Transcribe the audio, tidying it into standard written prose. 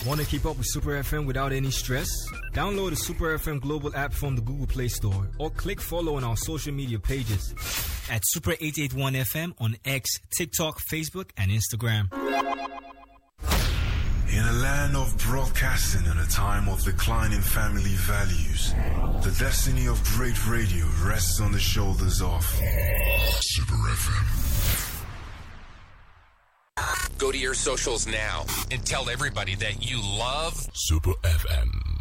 Want to keep up with Super FM without any stress? Download the Super FM Global app from the Google Play Store or click follow on our social media pages at Super 881 FM on X, TikTok, Facebook, and Instagram. In a land of broadcasting and a time of declining family values, the destiny of great radio rests on the shoulders of Super FM. Go to your socials now and tell everybody that you love Super FM.